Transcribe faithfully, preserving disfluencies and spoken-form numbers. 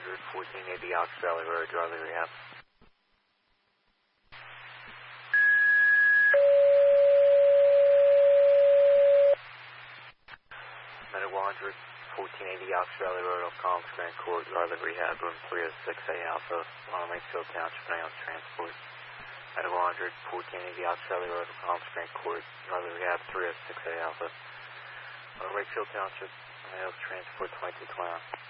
hundred, fourteen eighty Ox Valley Road, Charlie Rehab. Medic one hundred, fourteen eighty Ox Valley Road, off Palms Grand Court, Charlie Rehab, room three oh six A Alpha, Long Wakefield Township, ambulance transport. Medic one hundred, fourteen eighty Ox Valley Road, off Palms Grand Court, Charlie Rehab, three oh six A Alpha, Long Wakefield Township, ambulance transport twenty-two twenty.